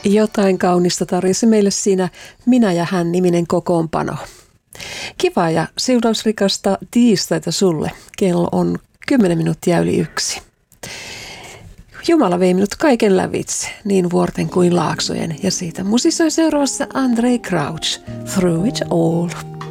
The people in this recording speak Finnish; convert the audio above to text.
Jotain kaunista tarjosi meille siinä Minä ja hän -niminen kokoonpano. Kivaa ja siunausrikasta tiistaita sulle. Kello on 10 minuuttia yli 1. Jumala vei minut kaiken lävitse, niin vuorten kuin laaksojen, ja siitä musisoi seuraavassa Andraé Crouch, Through It All.